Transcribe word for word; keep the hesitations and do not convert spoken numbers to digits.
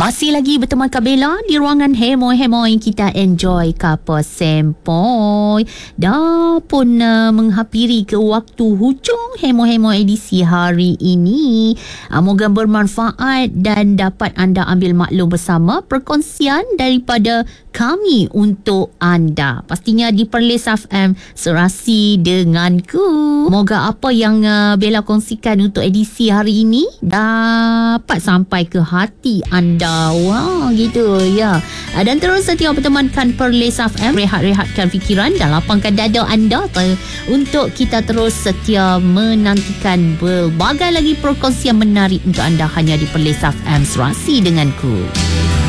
Masih lagi berteman Kak Bella di ruangan Hemoy-Hemoy. Kita enjoy Kapa Sempoi. Dah pun uh, menghampiri ke waktu hujung Hemoy-Hemoy edisi hari ini. uh, Moga bermanfaat dan dapat anda ambil maklum bersama perkongsian daripada kami untuk anda. Pastinya di Perlis F M, serasi denganku. Moga apa yang uh, Bella kongsikan untuk edisi hari ini dapat sampai ke hati anda. Wah, gitu ya. Dan terus setia bertemankan Perlis F M, rehat-rehatkan fikiran dan lapangkan dada anda untuk kita terus setia menantikan berbagai lagi perkongsian menarik untuk anda hanya di Perlis F M, serasi denganku.